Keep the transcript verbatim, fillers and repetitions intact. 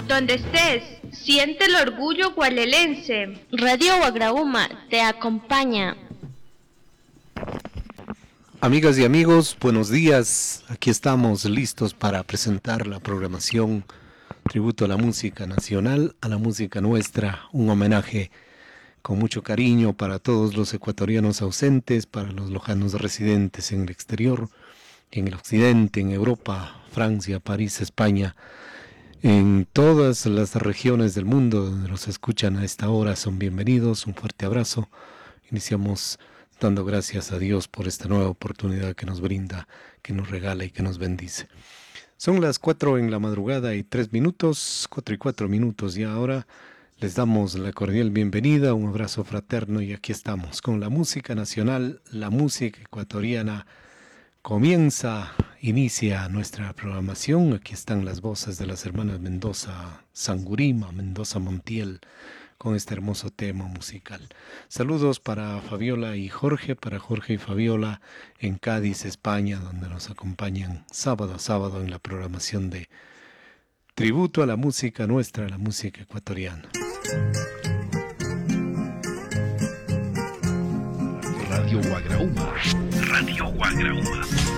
donde estés, siente el orgullo gualelense. Radio Guagrauma te acompaña. Amigas y amigos, buenos días. Aquí estamos listos para presentar la programación Tributo a la Música Nacional, a la música nuestra, un homenaje con mucho cariño para todos los ecuatorianos ausentes, para los lojanos residentes en el exterior, en el occidente, en Europa, Francia, París, España, en todas las regiones del mundo donde nos escuchan a esta hora. Son bienvenidos, un fuerte abrazo. Iniciamos dando gracias a Dios por esta nueva oportunidad que nos brinda, que nos regala y que nos bendice. Son las cuatro en la madrugada y tres minutos, cuatro y cuatro minutos, y ahora les damos la cordial bienvenida, un abrazo fraterno, y aquí estamos con la música nacional, la música ecuatoriana. Comienza, inicia nuestra programación. Aquí están las voces de las hermanas Mendoza Sangurima, Mendoza Montiel, con este hermoso tema musical. Saludos para Fabiola y Jorge, para Jorge y Fabiola en Cádiz, España, donde nos acompañan sábado a sábado en la programación de Tributo a la Música Nuestra, la música ecuatoriana. Radio Guagrauma, Radio Guagrauma.